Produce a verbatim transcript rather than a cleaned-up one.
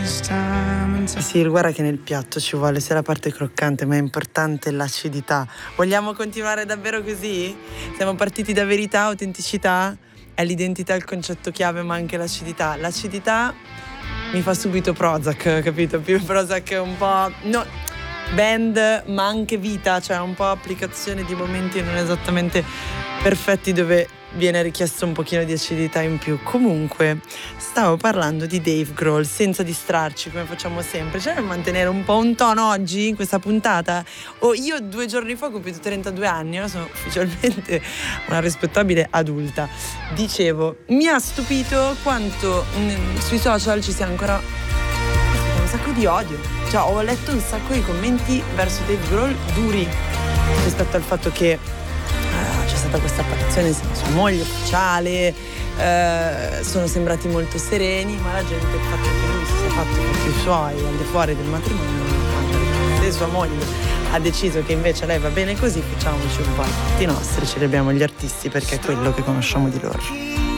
Sì, guarda che nel piatto ci vuole sia la parte croccante, ma è importante l'acidità. Vogliamo continuare davvero così? Siamo partiti da verità, autenticità, è l'identità il concetto chiave, ma anche l'acidità. L'acidità mi fa subito Prozac, capito? Più Prozac è un po'... no, band, ma anche vita, cioè un po' applicazione di momenti non esattamente perfetti dove viene richiesto un pochino di acidità in più. Comunque stavo parlando di Dave Grohl senza distrarci come facciamo sempre, cioè mantenere un po' un tono oggi in questa puntata. Oh, io due giorni fa ho compiuto trentadue anni, io sono ufficialmente una rispettabile adulta. Dicevo, mi ha stupito quanto mh, sui social ci sia ancora un sacco di odio, cioè ho letto un sacco di commenti verso Dave Grohl duri rispetto al fatto che uh, c'è stata questa apparizione insieme a sua moglie ufficiale, uh, sono sembrati molto sereni, ma la gente, il fatto che lui si sia fatto i fatti suoi al di fuori del matrimonio, se sua moglie ha deciso che invece lei va bene così, facciamoci un po' i fatti nostri, celebriamo gli artisti perché è quello che conosciamo di loro.